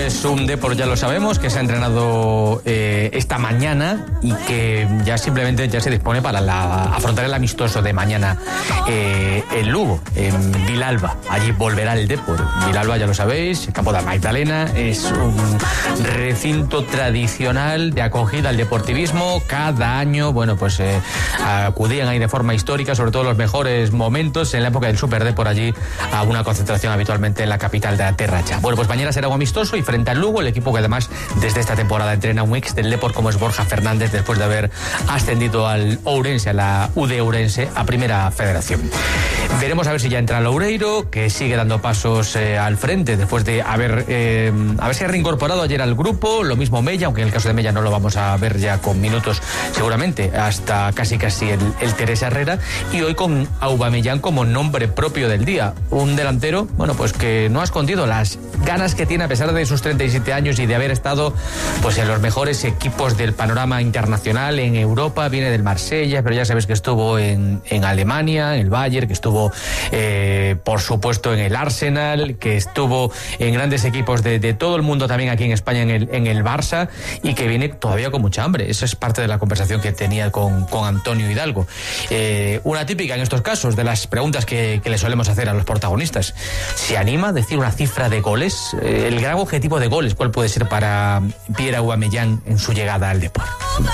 es un Depor, ya lo sabemos, que se ha entrenado esta mañana y que ya simplemente ya se dispone para afrontar el amistoso de mañana en Lugo, en Vilalba. Allí volverá el Depor. Vilalba, ya lo sabéis, el campo de Magdalena, es un recinto tradicional de acogida al deportivismo. Cada año, bueno, pues acudían ahí de forma histórica, sobre todo los mejores momentos en la época del Super Depor, allí a una concentración habitualmente en la capital de la Terracha. Bueno, pues mañana será un amistoso y frente al Lugo, el equipo que además desde esta temporada entrena un ex del Depor como es Borja Fernández, después de haber ascendido al Ourense, a la UD Ourense, a Primera Federación. Veremos a ver si ya entra Loureiro, que sigue dando pasos al frente después de haberse reincorporado ayer al grupo. Lo mismo Mella, aunque en el caso de Mella no lo vamos a ver ya con minutos seguramente hasta casi el Teresa Herrera, y hoy con Aubameyang como nombre propio del día, un delantero, bueno, pues que no ha escondido las ganas que tiene a pesar de sus 37 años y de haber estado pues en los mejores equipos del panorama internacional en Europa. Viene del Marsella, pero ya sabes que estuvo en Alemania, en el Bayern, que estuvo por supuesto en el Arsenal, que estuvo en grandes equipos de todo el mundo, también aquí en España en el Barça, y que viene todavía con mucha hambre. Esa es parte de la conversación que tenía con Antonio Hidalgo. Una típica en estos casos de las preguntas que le solemos hacer a los protagonistas: ¿se anima a decir una cifra de goles? El gran objetivo de goles, ¿cuál puede ser para Pierre Aubameyang en su llegada al Depor?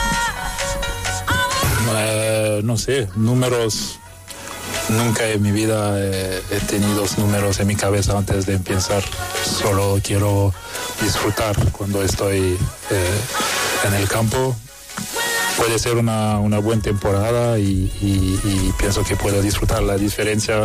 No sé, números. Nunca en mi vida he tenido números en mi cabeza antes de empezar. Solo quiero disfrutar cuando estoy en el campo. Puede ser una buena temporada y pienso que puedo disfrutar. La diferencia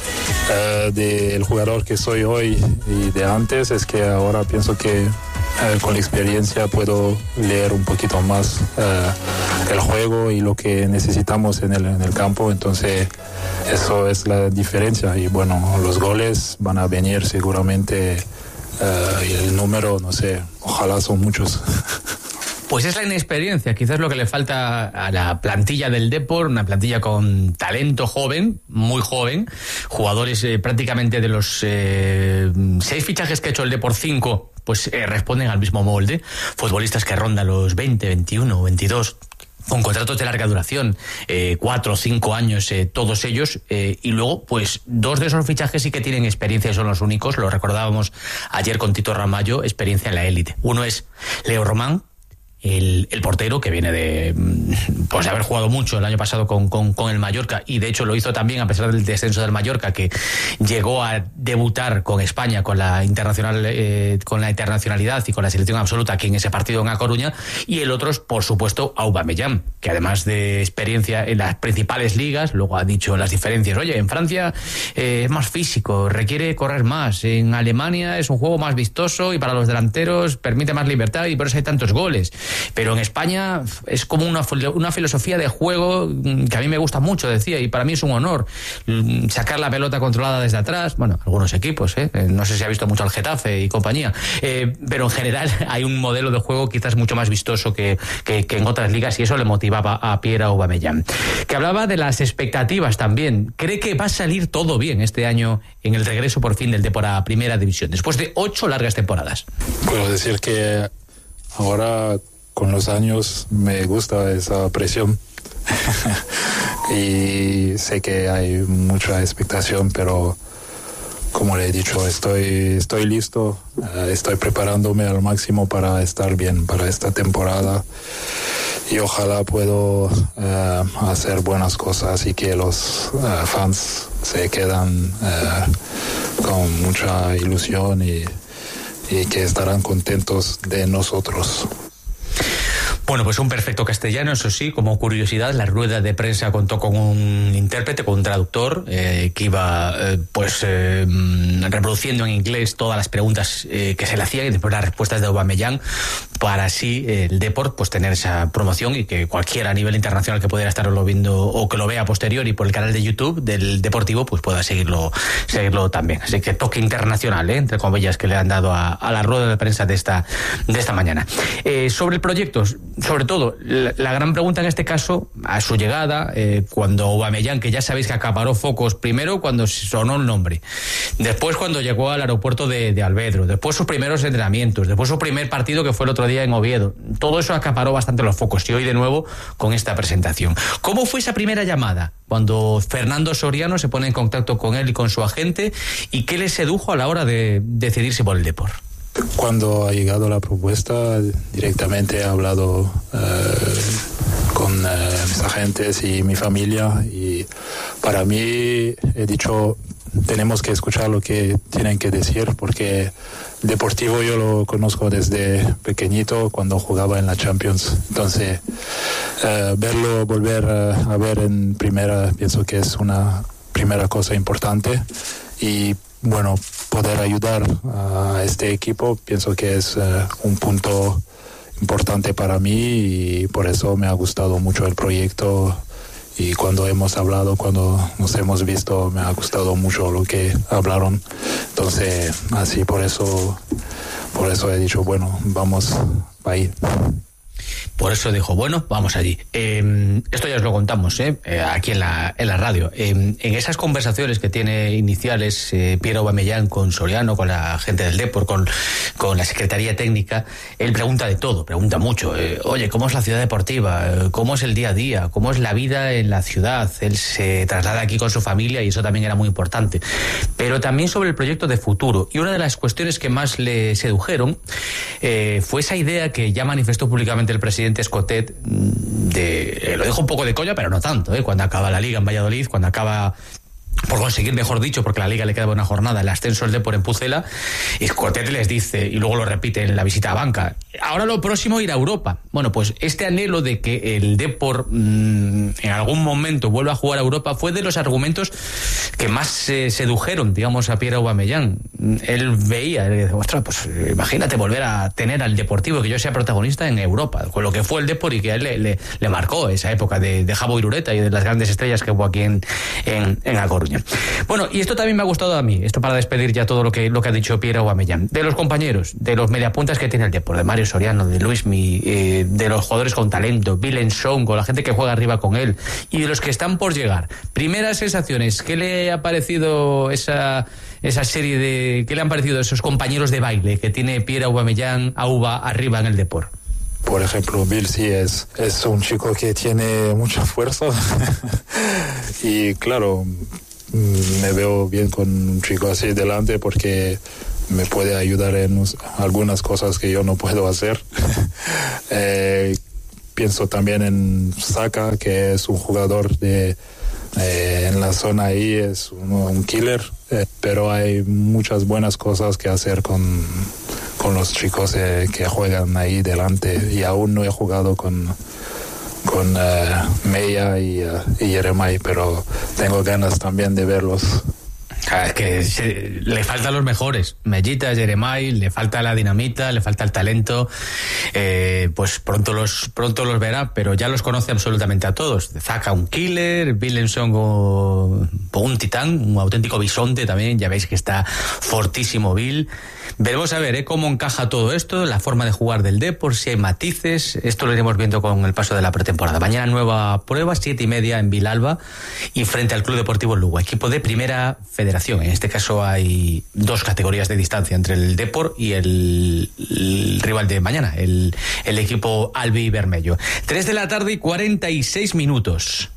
del jugador que soy hoy y de antes es que ahora pienso que con la experiencia puedo leer un poquito más el juego y lo que necesitamos en el campo. Entonces eso es la diferencia, y bueno, los goles van a venir seguramente, y el número, no sé, ojalá son muchos. Pues es la inexperiencia, quizás lo que le falta a la plantilla del Depor, una plantilla con talento joven, muy joven, jugadores prácticamente de los 6 fichajes que ha hecho el Depor, 5 pues responden al mismo molde, futbolistas que rondan los 20, 21, 22, con contratos de larga duración, 4 o 5 años, todos ellos, y luego pues 2 de esos fichajes sí que tienen experiencia y son los únicos, lo recordábamos ayer con Tito Ramallo, experiencia en la élite. Uno es Leo Román, el portero, que viene de pues haber jugado mucho el año pasado con el Mallorca, y de hecho lo hizo también a pesar del descenso del Mallorca, que llegó a debutar con España con la internacionalidad y con la selección absoluta aquí en ese partido en A Coruña. Y el otro es por supuesto Aubameyang, que además de experiencia en las principales ligas, luego ha dicho las diferencias: oye, en Francia es más físico, requiere correr más, en Alemania es un juego más vistoso y para los delanteros permite más libertad y por eso hay tantos goles. Pero en España es como una filosofía de juego que a mí me gusta mucho, decía, y para mí es un honor sacar la pelota controlada desde atrás. Bueno, algunos equipos, no sé si ha visto mucho al Getafe y compañía, pero en general hay un modelo de juego quizás mucho más vistoso que en otras ligas, y eso le motivaba a Pierre Aubameyang, que hablaba de las expectativas también. ¿Cree que va a salir todo bien este año en el regreso por fin del Depor a Primera División, después de 8 largas temporadas? Puedo decir que ahora, con los años, me gusta esa presión. Y sé que hay mucha expectación, pero como le he dicho, estoy listo, estoy preparándome al máximo para estar bien para esta temporada, y ojalá puedo hacer buenas cosas y que los fans se quedan con mucha ilusión y que estarán contentos de nosotros. Bueno, pues un perfecto castellano, eso sí, como curiosidad, la rueda de prensa contó con un intérprete, con un traductor, que iba reproduciendo en inglés todas las preguntas que se le hacían y después las respuestas de Aubameyang, para así el Depor pues tener esa promoción y que cualquiera a nivel internacional que pudiera estarlo viendo o que lo vea a posteriori por el canal de YouTube del Deportivo pues pueda seguirlo también. Así que toque internacional, entre comillas, que le han dado a la rueda de prensa de esta mañana. Sobre el proyecto, sobre todo, la gran pregunta en este caso, a su llegada, cuando Aubameyang, que ya sabéis que acaparó focos, primero cuando sonó el nombre, después cuando llegó al aeropuerto de Albedro, después sus primeros entrenamientos, después su primer partido que fue el otro día en Oviedo, todo eso acaparó bastante los focos, y hoy de nuevo con esta presentación. ¿Cómo fue esa primera llamada cuando Fernando Soriano se pone en contacto con él y con su agente, y qué le sedujo a la hora de decidirse por el Depor? Cuando ha llegado la propuesta, directamente he hablado con mis agentes y mi familia, y para mí he dicho, tenemos que escuchar lo que tienen que decir, porque Deportivo yo lo conozco desde pequeñito, cuando jugaba en la Champions. Entonces, verlo volver a ver en primera, pienso que es una primera cosa importante, y bueno, poder ayudar a este equipo pienso que es un punto importante para mí, y por eso me ha gustado mucho el proyecto, y cuando hemos hablado, cuando nos hemos visto, me ha gustado mucho lo que hablaron. Entonces, así por eso he dicho, bueno, vamos ahí. Por eso dijo, bueno, vamos allí. Esto ya os lo contamos aquí en la radio. En esas conversaciones que tiene iniciales Pierre Aubameyang con Soriano, con la gente del Depor, con la Secretaría Técnica, él pregunta de todo, pregunta mucho. Oye, ¿cómo es la ciudad deportiva? ¿Cómo es el día a día? ¿Cómo es la vida en la ciudad? Él se traslada aquí con su familia, y eso también era muy importante. Pero también sobre el proyecto de futuro. Y una de las cuestiones que más le sedujeron fue esa idea que ya manifestó públicamente el presidente Escotet, lo dijo un poco de coña, pero no tanto, cuando acaba la Liga en Valladolid, cuando acaba por conseguir, mejor dicho, porque a la Liga le queda una jornada, el ascenso del Depor en Pucela, y Escotet les dice, y luego lo repite en la visita a banca, ahora lo próximo ir a Europa. Bueno, pues este anhelo de que el Depor en algún momento vuelva a jugar a Europa fue de los argumentos que más sedujeron, digamos, a Pierre Aubameyang. Él veía, él decía, ostras, pues imagínate volver a tener al Deportivo, que yo sea protagonista en Europa, con lo que fue el Depor, y que a él le marcó esa época de Jabo Irureta y de las grandes estrellas que hubo aquí en A Coruña. Bueno, y esto también me ha gustado a mí, esto para despedir ya todo lo que ha dicho Pierre Aubameyang, de los compañeros, de los mediapuntas que tiene el Depor, de Mario Soriano, de Luismi, de los jugadores con talento, Willem Song, con la gente que juega arriba con él, y de los que están por llegar. Primeras sensaciones, ¿qué le ha parecido esa serie qué le han parecido esos compañeros de baile que tiene Pierre Aubameyang, Auba, arriba en el Depor? Por ejemplo, Bill sí es un chico que tiene mucha fuerza y claro, me veo bien con un chico así delante, porque me puede ayudar en algunas cosas que yo no puedo hacer. Pienso también en Saka, que es un jugador en la zona ahí, es un killer, pero hay muchas buenas cosas que hacer con los chicos que juegan ahí delante, y aún no he jugado con Meya y Jeremai, pero tengo ganas también de verlos. Es que le faltan los mejores, Mellita, Jeremai, le falta la dinamita, le falta el talento, pues pronto los verá, pero ya los conoce absolutamente a todos. Zaka, un killer, Willem Song, un titán, un auténtico bisonte también, ya veis que está fortísimo Bill. Veremos a ver cómo encaja todo esto, la forma de jugar del Depor, si hay matices, esto lo iremos viendo con el paso de la pretemporada. Mañana nueva prueba, 7:30 en Vilalba, y frente al Club Deportivo Lugo, equipo de Primera Federación. En este caso hay 2 categorías de distancia entre el Depor y el rival de mañana, el equipo albi vermello. 3:46 p.m.